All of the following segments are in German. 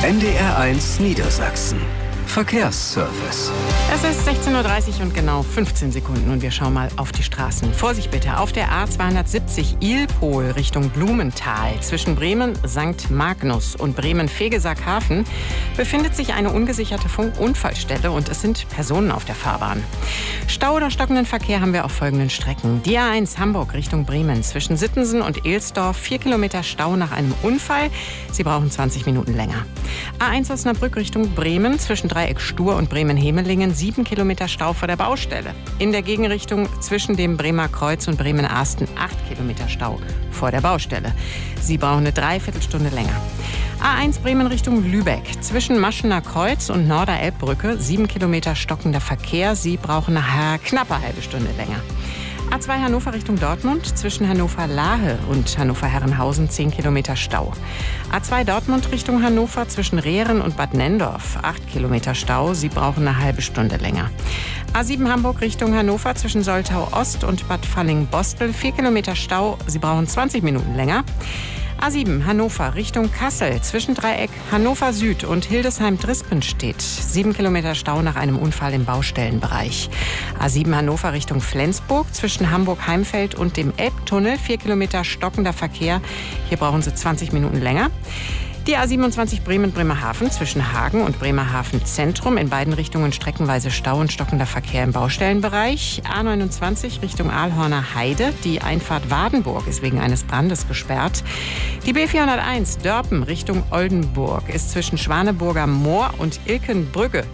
NDR1 Niedersachsen. Verkehrsservice. Es ist 16:30 Uhr und genau 15 Sekunden und wir schauen mal auf die Straßen. Vorsicht bitte, auf der A270 Ilpol Richtung Blumenthal zwischen Bremen St. Magnus und Bremen-Vegesack-Hafen befindet sich eine ungesicherte Unfallstelle und es sind Personen auf der Fahrbahn. Stau oder stockenden Verkehr haben wir auf folgenden Strecken. Die A1 Hamburg Richtung Bremen zwischen Sittensen und Ehlsdorf 4 Kilometer Stau nach einem Unfall. Sie brauchen 20 Minuten länger. A1 Osnabrück Richtung Bremen zwischen Dreieck Stur und Bremen-Hemelingen 7 Kilometer Stau vor der Baustelle. In der Gegenrichtung zwischen dem Bremer Kreuz und Bremen-Arsten 8 Kilometer Stau vor der Baustelle. Sie brauchen eine Dreiviertelstunde länger. A1 Bremen Richtung Lübeck zwischen Maschener Kreuz und Norderelbbrücke 7 Kilometer stockender Verkehr. Sie brauchen eine knappe halbe Stunde länger. A2 Hannover Richtung Dortmund zwischen Hannover-Lahe und Hannover-Herrenhausen 10 Kilometer Stau. A2 Dortmund Richtung Hannover zwischen Rehren und Bad Nenndorf 8 Kilometer Stau. Sie brauchen eine halbe Stunde länger. A7 Hamburg Richtung Hannover zwischen Soltau Ost und Bad Falling-Bostel 4 Kilometer Stau. Sie brauchen 20 Minuten länger. A7 Hannover Richtung Kassel zwischen Dreieck Hannover Süd und Hildesheim-Drispenstedt 7 Kilometer Stau nach einem Unfall im Baustellenbereich. A7 Hannover Richtung Flensburg zwischen Hamburg-Heimfeld und dem Elbtunnel 4 Kilometer stockender Verkehr. Hier brauchen Sie 20 Minuten länger. Die A27 Bremen-Bremerhaven zwischen Hagen und Bremerhaven Zentrum in beiden Richtungen streckenweise Stau und stockender Verkehr im Baustellenbereich. A29 Richtung Aalhorner Heide. Die Einfahrt Wadenburg ist wegen eines Brandes gesperrt. Die B401 Dörpen Richtung Oldenburg ist zwischen Schwaneburger Moor und Ikenbrücke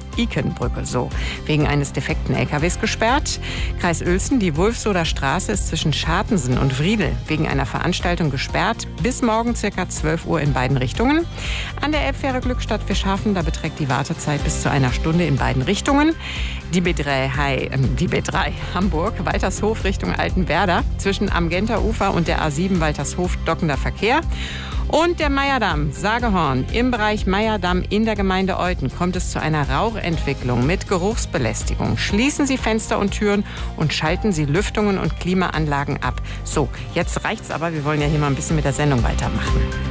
wegen eines defekten LKWs gesperrt. Kreis Uelzen, die Wulfsoder Straße ist zwischen Schartensen und Wriedel wegen einer Veranstaltung gesperrt. Bis morgen ca. 12 Uhr in beiden Richtungen. An der Elbfähre Glückstadt Fischhafen, da beträgt die Wartezeit bis zu einer Stunde in beiden Richtungen. Die B3 Hamburg, Waltershof Richtung Altenwerder, zwischen Amgenter Ufer und der A7 Waltershof stockender Verkehr. Und der Meyerdamm, Sagehorn, im Bereich Meyerdamm in der Gemeinde Olten kommt es zu einer Rauchentwicklung mit Geruchsbelästigung. Schließen Sie Fenster und Türen und schalten Sie Lüftungen und Klimaanlagen ab. So, jetzt reicht's aber, wir wollen ja hier mal ein bisschen mit der Sendung weitermachen.